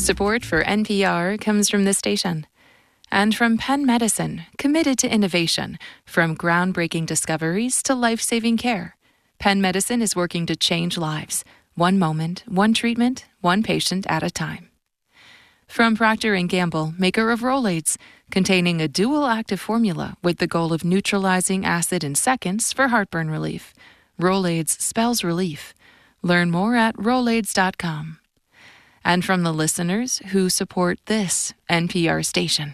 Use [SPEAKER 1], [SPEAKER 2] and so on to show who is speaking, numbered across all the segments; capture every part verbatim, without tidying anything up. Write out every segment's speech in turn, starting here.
[SPEAKER 1] Support for N P R comes from this station and from Penn Medicine, committed to innovation, from groundbreaking discoveries to life-saving care. Penn Medicine is working to change lives, one moment, one treatment, one patient at a time. From Procter and Gamble, maker of Rolaids, containing a dual active formula with the goal of neutralizing acid in seconds for heartburn relief. Rolaids spells relief. Learn more at rolaids dot com. And from the listeners who support this N P R station.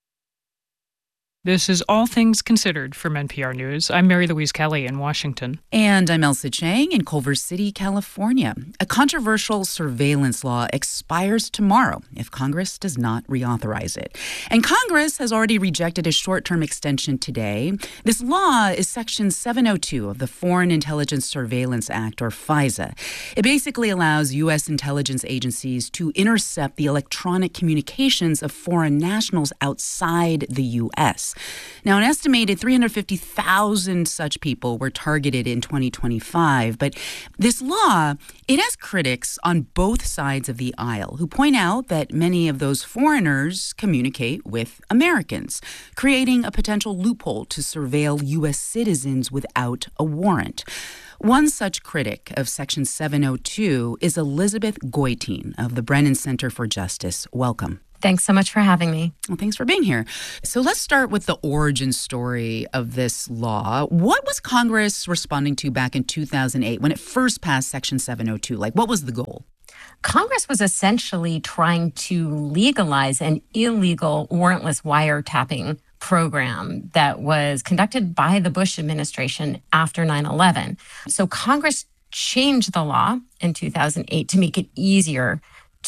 [SPEAKER 2] This is All Things Considered from N P R News. I'm Mary Louise Kelly in Washington.
[SPEAKER 3] And I'm Elsa Chang in Culver City, California. A controversial surveillance law expires tomorrow if Congress does not reauthorize it. And Congress has already rejected a short-term extension today. This law is Section seven oh two of the Foreign Intelligence Surveillance Act, or FISA. It basically allows U S intelligence agencies to intercept the electronic communications of foreign nationals outside the U S. Now, an estimated three hundred fifty thousand such people were targeted in twenty twenty-five. But this law, it has critics on both sides of the aisle who point out that many of those foreigners communicate with Americans, creating a potential loophole to surveil U S citizens without a warrant. One such critic of Section seven oh two is Elizabeth Goitein of the Brennan Center for Justice. Welcome.
[SPEAKER 4] Thanks so much for having me.
[SPEAKER 3] Well, thanks for being here. So let's start with the origin story of this law. What was Congress responding to back in two thousand eight when it first passed Section seven oh two? Like, what was the goal?
[SPEAKER 4] Congress was essentially trying to legalize an illegal warrantless wiretapping program that was conducted by the Bush administration after nine eleven. So Congress changed the law in two thousand eight to make it easier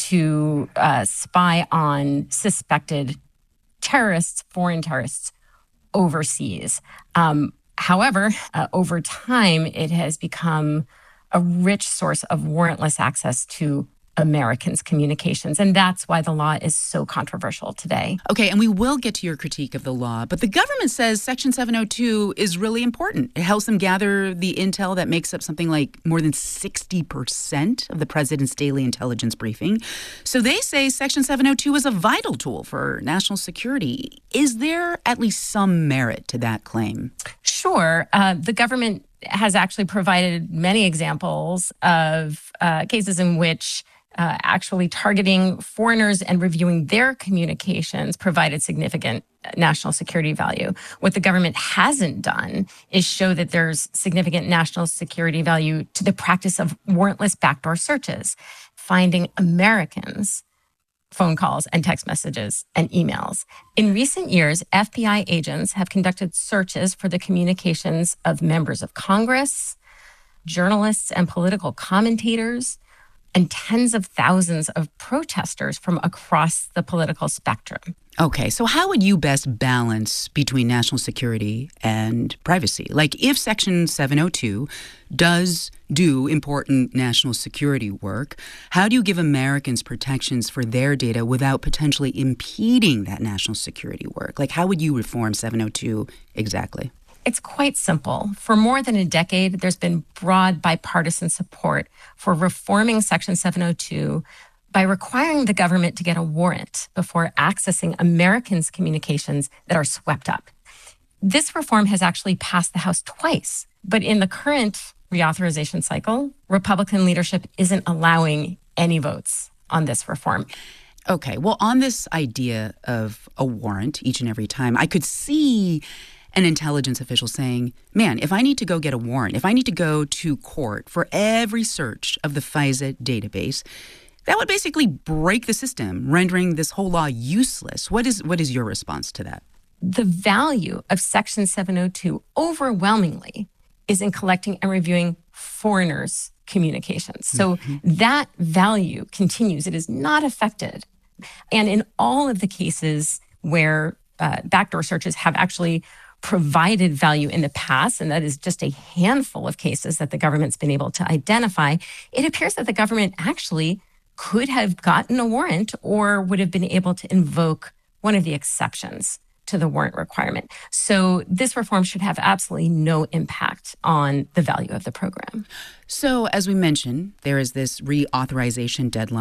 [SPEAKER 4] to uh, spy on suspected terrorists, foreign terrorists overseas. Um, however, uh, over time, it has become a rich source of warrantless access to Americans' communications. And that's why the law is so controversial today.
[SPEAKER 3] Okay, and we will get to your critique of the law, but the government says Section seven oh two is really important. It helps them gather the intel that makes up something like more than sixty percent of the president's daily intelligence briefing. So they say Section seven oh two is a vital tool for national security. Is there at least some merit to that claim?
[SPEAKER 4] Sure. Uh, the government has actually provided many examples of uh, cases in which Uh, actually targeting foreigners and reviewing their communications provided significant national security value. What the government hasn't done is show that there's significant national security value to the practice of warrantless backdoor searches, finding Americans' phone calls and text messages and emails. In recent years, F B I agents have conducted searches for the communications of members of Congress, journalists and political commentators, and tens of thousands of protesters from across the political spectrum.
[SPEAKER 3] Okay, so how would you best balance between national security and privacy? Like, if Section seven oh two does do important national security work, how do you give Americans protections for their data without potentially impeding that national security work? Like, how would you reform seven oh two exactly?
[SPEAKER 4] It's quite simple. For more than a decade, there's been broad bipartisan support for reforming Section seven oh two by requiring the government to get a warrant before accessing Americans' communications that are swept up. This reform has actually passed the House twice, but in the current reauthorization cycle, Republican leadership isn't allowing any votes on this reform.
[SPEAKER 3] Okay, well, on this idea of a warrant each and every time, I could see an intelligence official saying, man, if I need to go get a warrant, if I need to go to court for every search of the FISA database, that would basically break the system, rendering this whole law useless. What is what is your response to that?
[SPEAKER 4] The value of Section seven oh two overwhelmingly is in collecting and reviewing foreigners' communications. So mm-hmm. that value continues. It is not affected. And in all of the cases where uh, backdoor searches have actually provided value in the past, and that is just a handful of cases that the government's been able to identify, it appears that the government actually could have gotten a warrant or would have been able to invoke one of the exceptions to the warrant requirement. So this reform should have absolutely no impact on the value of the program.
[SPEAKER 3] So as we mentioned, there is this reauthorization deadline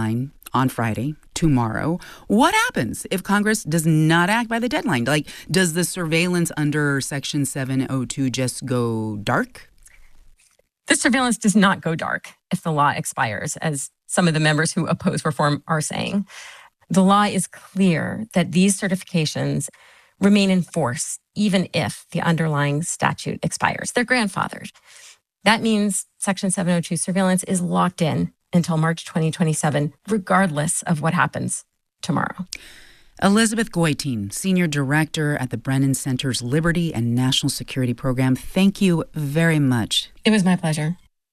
[SPEAKER 3] on Friday, tomorrow. What happens if Congress does not act by the deadline? Like, does the surveillance under Section seven oh two just go dark?
[SPEAKER 4] The surveillance does not go dark if the law expires, as some of the members who oppose reform are saying. The law is clear that these certifications remain in force even if the underlying statute expires. They're grandfathered. That means Section seven oh two surveillance is locked in until March twenty twenty-seven, regardless of what happens tomorrow.
[SPEAKER 3] Elizabeth Goitein, Senior Director at the Brennan Center's Liberty and National Security Program, thank you very much.
[SPEAKER 4] It was my pleasure.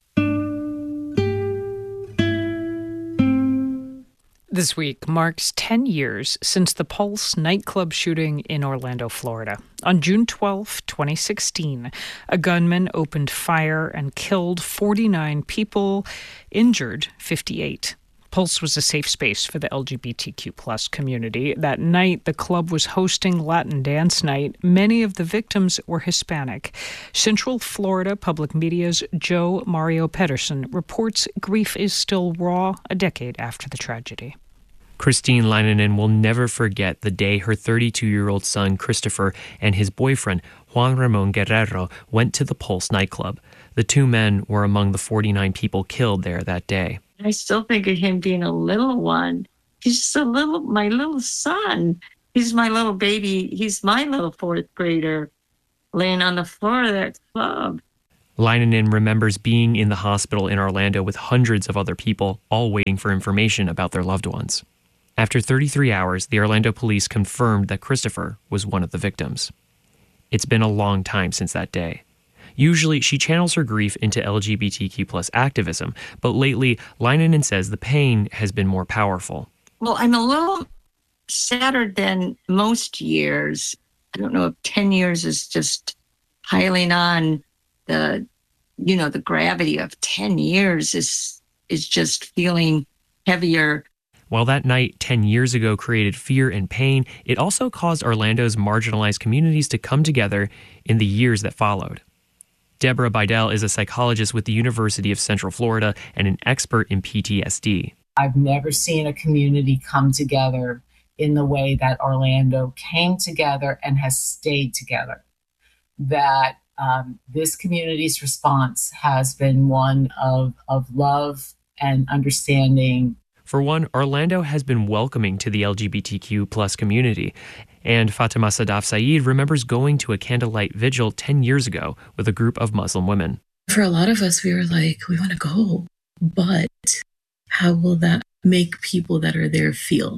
[SPEAKER 2] This week marks ten years since the Pulse nightclub shooting in Orlando, Florida. On June twelfth, twenty sixteen, a gunman opened fire and killed forty-nine people, injured fifty-eight. Pulse was a safe space for the L G B T Q plus community. That night, the club was hosting Latin Dance Night. Many of the victims were Hispanic. Central Florida Public Media's Joe Mario Pedersen reports grief is still raw a decade after the tragedy.
[SPEAKER 5] Christine Leinonen will never forget the day her thirty-two-year-old son, Christopher, and his boyfriend, Juan Ramon Guerrero, went to the Pulse nightclub. The two men were among the forty-nine people killed there that day.
[SPEAKER 6] I still think of him being a little one. He's just a little, my little son. He's my little baby. He's my little fourth grader laying on the floor of that club.
[SPEAKER 5] Leinonen remembers being in the hospital in Orlando with hundreds of other people, all waiting for information about their loved ones. After thirty-three hours, the Orlando police confirmed that Christopher was one of the victims. It's been a long time since that day. Usually, she channels her grief into L G B T Q plus activism, but lately, Leinonen says the pain has been more powerful.
[SPEAKER 6] Well, I'm a little sadder than most years. I don't know if ten years is just piling on the, you know, the gravity of ten years is is just feeling heavier.
[SPEAKER 5] While that night ten years ago created fear and pain, it also caused Orlando's marginalized communities to come together in the years that followed. Deborah Bidell is a psychologist with the University of Central Florida and an expert in P T S D.
[SPEAKER 7] I've never seen a community come together in the way that Orlando came together and has stayed together. That um, this community's response has been one of, of love and understanding.
[SPEAKER 5] For one, Orlando has been welcoming to the L G B T Q plus community. And Fatima Sadaf Saeed remembers going to a candlelight vigil ten years ago with a group of Muslim women.
[SPEAKER 8] For a lot of us, we were like, we want to go, but how will that make people that are there feel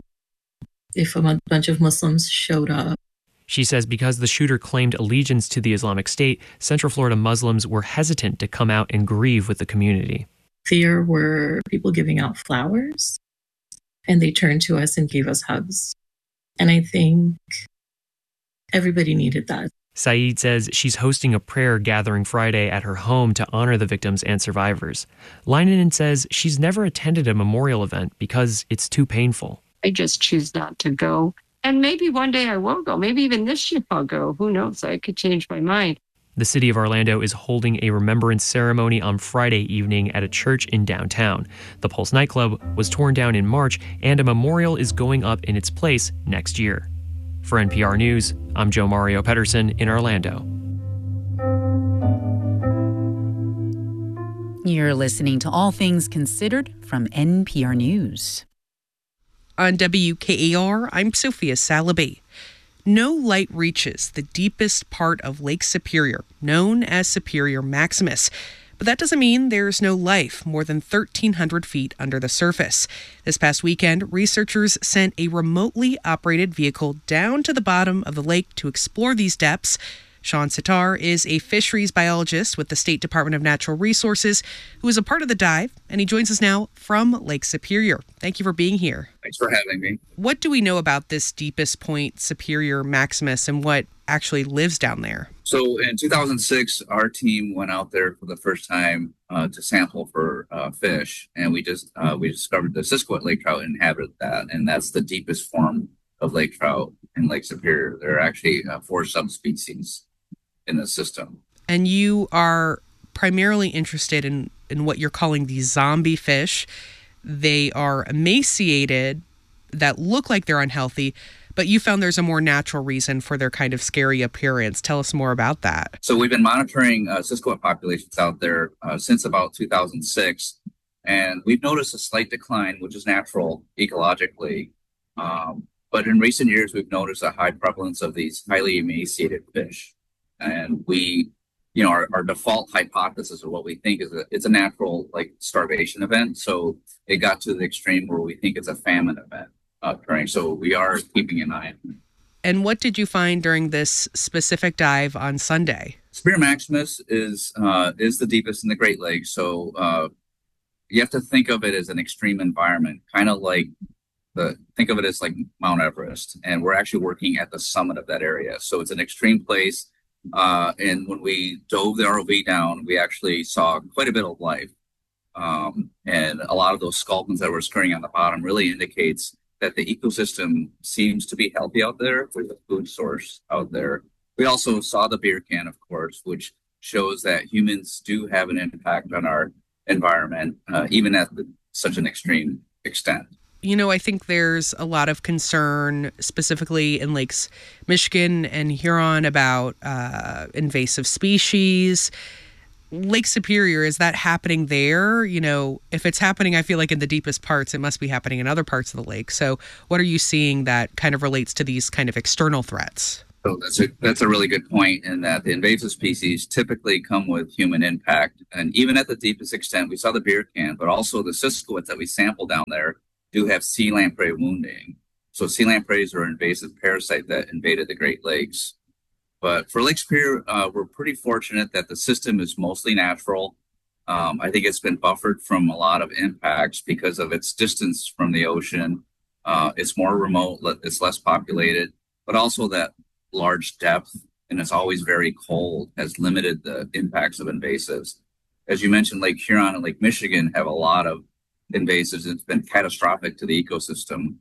[SPEAKER 8] if a bunch of Muslims showed up?
[SPEAKER 5] She says because the shooter claimed allegiance to the Islamic State, Central Florida Muslims were hesitant to come out and grieve with the community.
[SPEAKER 8] There were people giving out flowers, and they turned to us and gave us hugs. And I think everybody needed that.
[SPEAKER 5] Saeed says she's hosting a prayer gathering Friday at her home to honor the victims and survivors. Leinonen says she's never attended a memorial event because it's too painful.
[SPEAKER 6] I just choose not to go. And maybe one day I will go. Maybe even this year I'll go. Who knows? I could change my mind.
[SPEAKER 5] The city of Orlando is holding a remembrance ceremony on Friday evening at a church in downtown. The Pulse nightclub was torn down in March, and a memorial is going up in its place next year. For N P R News, I'm Joe Mario Pedersen in Orlando.
[SPEAKER 3] You're listening to All Things Considered from N P R News.
[SPEAKER 9] On W K A R, I'm Sophia Salaby. No light reaches the deepest part of Lake Superior, known as Superior Maximus. But that doesn't mean there's no life more than thirteen hundred feet under the surface. This past weekend, researchers sent a remotely operated vehicle down to the bottom of the lake to explore these depths. Sean Sitar is a fisheries biologist with the State Department of Natural Resources who is a part of the dive, and he joins us now from Lake Superior. Thank you for being here.
[SPEAKER 10] Thanks for having me.
[SPEAKER 9] What do we know about this deepest point, Superior Maximus, and what actually lives down there?
[SPEAKER 10] So in two thousand six, our team went out there for the first time uh, to sample for uh, fish, and we just uh, we discovered the Siskiwit lake trout inhabit that, and that's the deepest form of lake trout in Lake Superior. There are actually uh, four subspecies in the system.
[SPEAKER 9] And you are primarily interested in, in what you're calling these zombie fish. they are emaciated, that look like they're unhealthy, but you found there's a more natural reason for their kind of scary appearance. Tell us more about that.
[SPEAKER 10] So we've been monitoring uh, Siskiwit populations out there uh, since about two thousand six, and we've noticed a slight decline, which is natural ecologically. Um, but in recent years, we've noticed a high prevalence of these highly emaciated fish. And we, you know, our, our default hypothesis of what we think is a, it's a natural like starvation event. So it got to the extreme where we think it's a famine event occurring. So we are keeping an eye on it.
[SPEAKER 9] And what did you find during this specific dive on Sunday?
[SPEAKER 10] Superior Maximus is uh, is the deepest in the Great Lakes. So uh, you have to think of it as an extreme environment, kind of like the think of it as like Mount Everest. And we're actually working at the summit of that area. So it's an extreme place. Uh, and when we dove the R O V down, we actually saw quite a bit of life. Um, and a lot of those sculpins that were scurrying on the bottom really indicates that the ecosystem seems to be healthy out there. There's a food source out there. We also saw the beer can, of course, which shows that humans do have an impact on our environment, uh, even at the, such an extreme extent.
[SPEAKER 9] You know, I think there's a lot of concern, specifically in Lakes Michigan and Huron, about uh, invasive species. Lake Superior, is that happening there? You know, if it's happening, I feel like in the deepest parts, it must be happening in other parts of the lake. So what are you seeing that kind of relates to these kind of external threats?
[SPEAKER 10] So that's a, that's a really good point, in that the invasive species typically come with human impact. And even at the deepest extent, we saw the beer can, but also the Siskiwits that we sampled down there do have sea lamprey wounding. So sea lampreys are an invasive parasite that invaded the Great Lakes. But for Lake Superior, uh, we're pretty fortunate that the system is mostly natural. Um, I think it's been buffered from a lot of impacts because of its distance from the ocean. Uh, it's more remote, it's less populated, but also that large depth, and it's always very cold, has limited the impacts of invasives. As you mentioned, Lake Huron and Lake Michigan have a lot of invasives. It's been catastrophic to the ecosystem.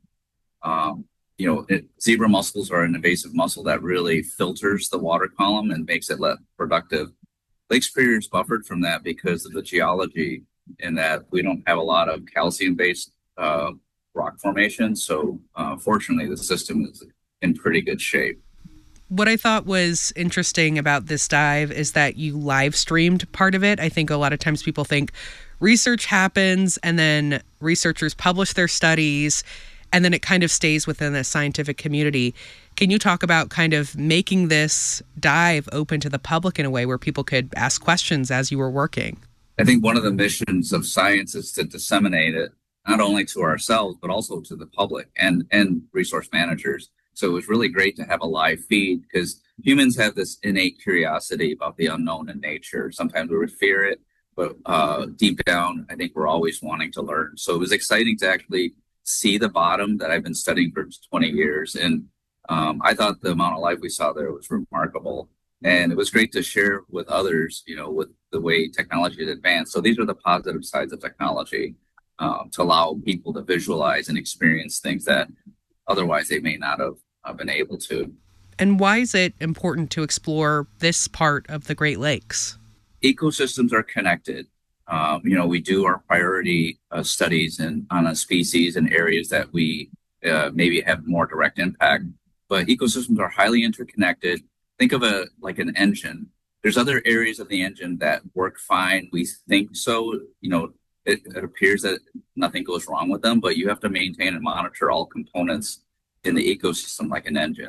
[SPEAKER 10] Um, You know, it, zebra mussels are an invasive mussel that really filters the water column and makes it less productive. Lake Superior is buffered from that because of the geology, in that we don't have a lot of calcium-based uh, rock formation. So uh, fortunately, the system is in pretty good shape.
[SPEAKER 9] What I thought was interesting about this dive is that you live streamed part of it. I think a lot of times people think research happens and then researchers publish their studies and then it kind of stays within the scientific community. Can you talk about kind of making this dive open to the public in a way where people could ask questions as you were working?
[SPEAKER 10] I think one of the missions of science is to disseminate it, not only to ourselves, but also to the public and, and resource managers. So it was really great to have a live feed, because humans have this innate curiosity about the unknown in nature. Sometimes we would fear it, but uh, deep down, I think we're always wanting to learn. So it was exciting to actually see the bottom that I've been studying for twenty years. And um, I thought the amount of life we saw there was remarkable. And it was great to share with others, you know, with the way technology has advanced. So these are the positive sides of technology, um, to allow people to visualize and experience things that otherwise they may not have uh, been able to.
[SPEAKER 9] And why is it important to explore this part of the Great Lakes?
[SPEAKER 10] Ecosystems are connected. Um, you know, we do our priority uh, studies in, on a species and areas that we uh, maybe have more direct impact, but ecosystems are highly interconnected. Think of it like an engine. There's other areas of the engine that work fine. We think so. You know, it, it appears that nothing goes wrong with them, but you have to maintain and monitor all components in the ecosystem like an engine.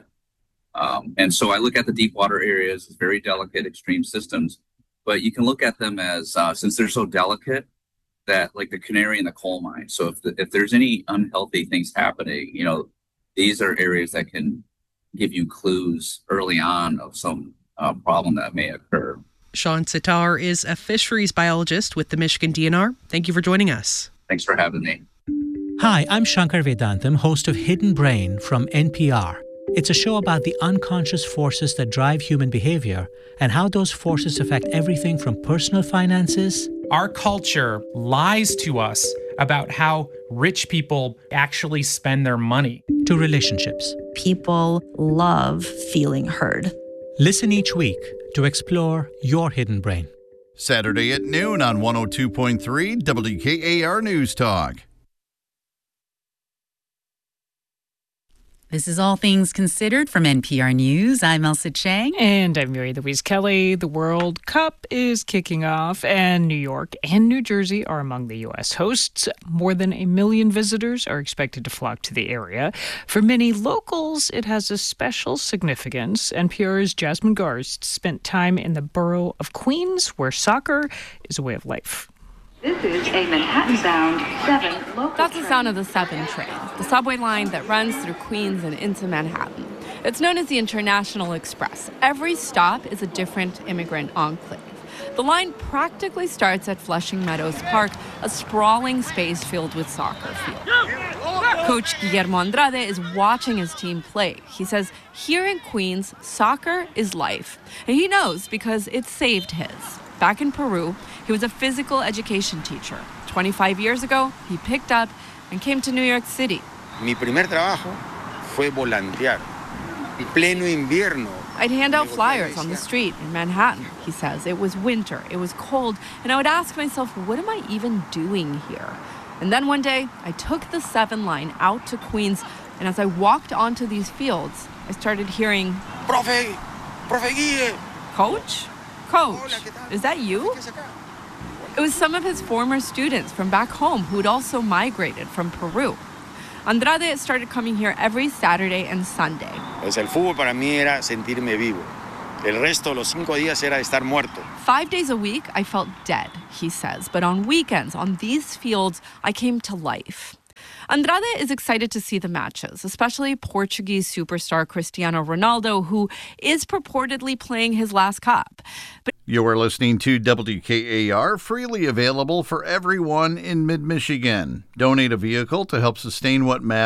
[SPEAKER 10] Um, and so I look at the deep water areas as very delicate, extreme systems. But you can look at them as, uh, since they're so delicate, that like the canary in the coal mine. So if the, if there's any unhealthy things happening, you know, these are areas that can give you clues early on of some uh, problem that may occur.
[SPEAKER 9] Sean Sitar is a fisheries biologist with the Michigan D N R. Thank you for joining us.
[SPEAKER 10] Thanks for having me.
[SPEAKER 11] Hi, I'm Shankar Vedantam, host of Hidden Brain from N P R. It's a show about the unconscious forces that drive human behavior and how those forces affect everything from personal finances.
[SPEAKER 12] Our culture lies to us about how rich people actually spend their money.
[SPEAKER 11] To relationships.
[SPEAKER 13] People love feeling heard.
[SPEAKER 11] Listen each week to explore your hidden brain.
[SPEAKER 14] Saturday at noon on one oh two point three W K A R News Talk.
[SPEAKER 3] This is All Things Considered from N P R News. I'm Elsa Chang.
[SPEAKER 2] And I'm Mary Louise Kelly. The World Cup is kicking off, and New York and New Jersey are among the U S hosts. More than a million visitors are expected to flock to the area. For many locals, it has a special significance. N P R's Jasmine Garst spent time in the borough of Queens, where soccer is a way of life.
[SPEAKER 14] This is a Manhattan-bound seven local
[SPEAKER 15] That's the sound of the seven train, the subway line that runs through Queens and into Manhattan. It's known as the International Express. Every stop is a different immigrant enclave. The line practically starts at Flushing Meadows Park, a sprawling space filled with soccer fields. Coach Guillermo Andrade is watching his team play. He says here in Queens, soccer is life. And he knows because it saved his. Back in Peru, he was a physical education teacher. twenty-five years ago, he picked up and came to New York City.
[SPEAKER 16] Mi primer trabajo fue volantear. En pleno invierno.
[SPEAKER 15] I'd hand out flyers on the street in Manhattan, he says. It was winter, it was cold, and I would ask myself, what am I even doing here? And then one day, I took the seven line out to Queens, and as I walked onto these fields, I started hearing,
[SPEAKER 16] Profe, Profe Guille.
[SPEAKER 15] Coach? Coach, is that you? It was some of his former students from back home who'd also migrated from Peru. Andrade started coming here every Saturday and Sunday.
[SPEAKER 16] Pues el fútbol para mí era sentirme vivo. El resto, los cinco días, era estar muerto.
[SPEAKER 15] Five days a week, I felt dead, he says. But on weekends, on these fields, I came to life. Andrade is excited to see the matches, especially Portuguese superstar Cristiano Ronaldo, who is purportedly playing his last cup. But
[SPEAKER 17] you are listening to W K A R, freely available for everyone in mid-Michigan. Donate a vehicle to help sustain what matters.